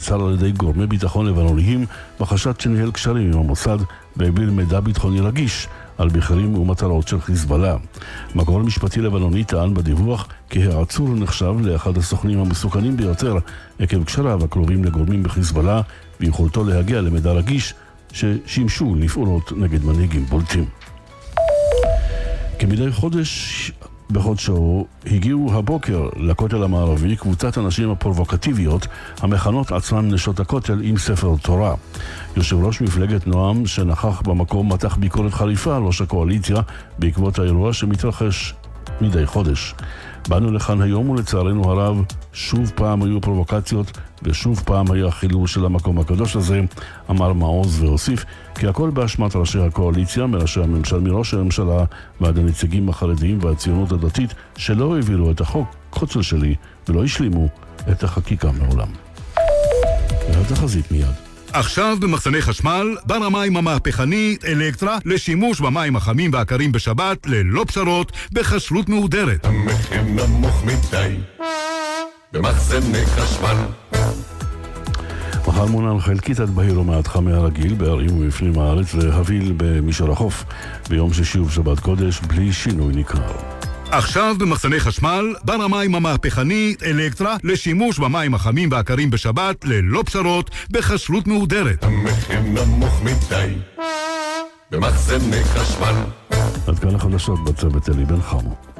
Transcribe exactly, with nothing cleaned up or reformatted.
נעצר על ידי גורמי ביטחון לבנוניים בחשד שניהל קשרים עם המוסד והעביר מידע ביטחוני רגיש על בכירים ומטרות של חיזבאללה. מקור משפטי לבנוני טען בדיווח כי העצור נחשב לאחד הסוכנים המסוכנים ביותר עקב קשריו הקרובים לגורמים בחיזבאללה ויכולתו להגיע למידע רגיש ששימשו לפעולות נגד מנהיגים בולטים. כמדי חודש בחודשו הגיעו הבוקר לכותל המערבי קבוצת הנשים הפרובוקטיביות המכנות עצמן נשות הכותל עם ספר תורה. יושב ראש מפלגת נועם שנכח במקום מתח ביקורת חריפה על ראש הקואליציה בעקבות האירוע שמתרחש מדי חודש. באנו לכאן היום ולצערנו הרב שוב פעם היו פרובוקציות ושוב פעם היה חילול של המקום הקדוש הזה, אמר מעוז והוסיף כי הכל באשמת ראשי הקואליציה, מראשי הממשל, מראש הממשלה ועד הנציגים החרדיים והציונות הדתית שלא העבירו את החוק קוצר שלי ולא השלימו את החקיקה מעולם. והתחזית מיד. עכשיו במחסני חשמל, בר המים המהפכנית אלקטרה לשימוש במים החמים והקרים בשבת ללא פשרות בחשלות מהודרת. המחיר נמוך מדי במחסני חשמל. מחר מונן חלקית עד בהיר ומעט חם מהרגיל בערים ובפנים הארץ והביל במישור החוף. ביום שישי ובשבת קודש בלי שינוי ניכר. עכשיו במחסני חשמל, בר המים המהפכנית אלקטרה לשימוש במים החמים והקרים בשבת ללא פשרות בחשלות מהודרת. המחיר נמוך מדי במחסני חשמל. עד כאן החדשות בצוות אלי בן חמו.